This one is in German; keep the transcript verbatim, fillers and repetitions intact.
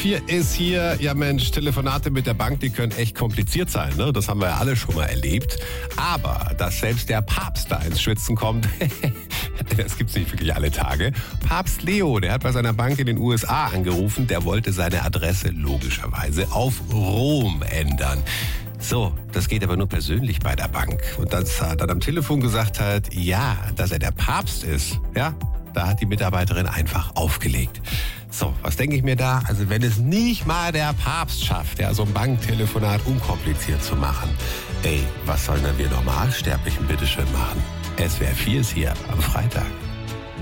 vier ist hier. Ja Mensch, Telefonate mit der Bank, die können echt kompliziert sein. Ne? Das haben wir ja alle schon mal erlebt. Aber dass selbst der Papst da ins Schwitzen kommt, das gibt's nicht wirklich alle Tage. Papst Leo, der hat bei seiner Bank in den U S A angerufen. Der wollte seine Adresse logischerweise auf Rom ändern. So, das geht aber nur persönlich bei der Bank. Und dass er dann am Telefon gesagt hat, ja, dass er der Papst ist, ja, da hat die Mitarbeiterin einfach aufgelegt. So, was denke ich mir da? Also wenn es nicht mal der Papst schafft, ja, so ein Banktelefonat unkompliziert zu machen, ey, was sollen dann wir Normalsterblichen bitteschön machen? S W R vier ist hier am Freitag.